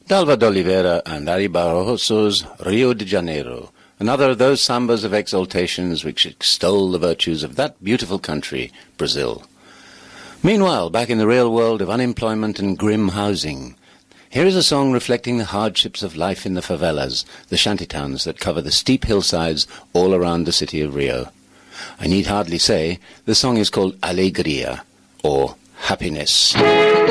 Dalva d'Oliveira and Ari Barroso's Rio de Janeiro, another of those sambas of exaltations which extol the virtues of that beautiful country, Brazil. Meanwhile, back in the real world of unemployment and grim housing, here is a song reflecting the hardships of life in the favelas, the shantytowns that cover the steep hillsides all around the city of Rio. I need hardly say the song is called Alegria, or Happiness.